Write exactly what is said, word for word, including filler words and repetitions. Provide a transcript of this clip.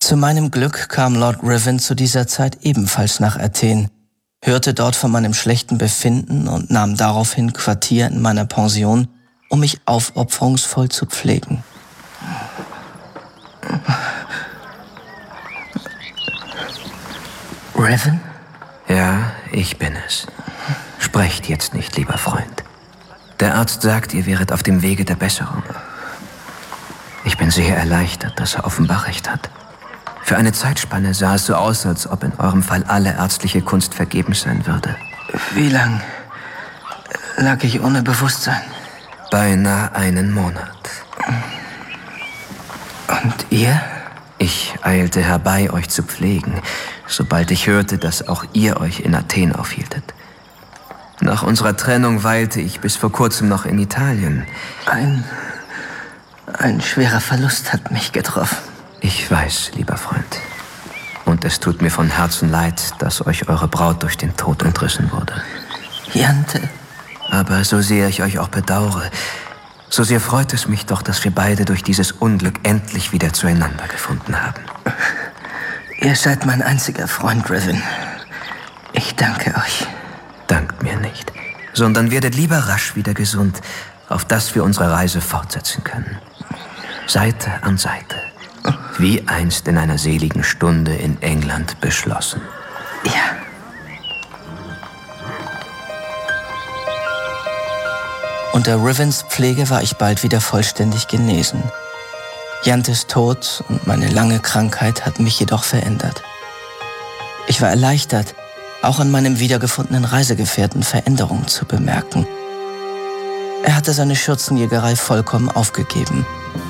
Zu meinem Glück kam Lord Ruthven zu dieser Zeit ebenfalls nach Athen, hörte dort von meinem schlechten Befinden und nahm daraufhin Quartier in meiner Pension, um mich aufopferungsvoll zu pflegen. Ruthven? Ja, ich bin es. Sprecht jetzt nicht, lieber Freund. Der Arzt sagt, ihr wäret auf dem Wege der Besserung. Ich bin sehr erleichtert, dass er offenbar recht hat. Für eine Zeitspanne sah es so aus, als ob in eurem Fall alle ärztliche Kunst vergebens sein würde. Wie lang lag ich ohne Bewusstsein? Beinahe einen Monat. Und ihr? Ich eilte herbei, euch zu pflegen, sobald ich hörte, dass auch ihr euch in Athen aufhieltet. Nach unserer Trennung weilte ich bis vor kurzem noch in Italien. Ein, ein schwerer Verlust hat mich getroffen. Ich weiß, lieber Freund. Und es tut mir von Herzen leid, dass euch eure Braut durch den Tod entrissen wurde. Jante. Aber so sehr ich euch auch bedauere, so sehr freut es mich doch, dass wir beide durch dieses Unglück endlich wieder zueinander gefunden haben. Ihr seid mein einziger Freund, Ruthven. Ich danke euch. Dankt mir nicht, sondern werdet lieber rasch wieder gesund, auf dass wir unsere Reise fortsetzen können. Seite an Seite, wie einst in einer seligen Stunde in England beschlossen. Ja. Unter Ruthvens Pflege war ich bald wieder vollständig genesen. Jantes Tod und meine lange Krankheit hatten mich jedoch verändert. Ich war erleichtert, auch an meinem wiedergefundenen Reisegefährten Veränderungen zu bemerken. Er hatte seine Schürzenjägerei vollkommen aufgegeben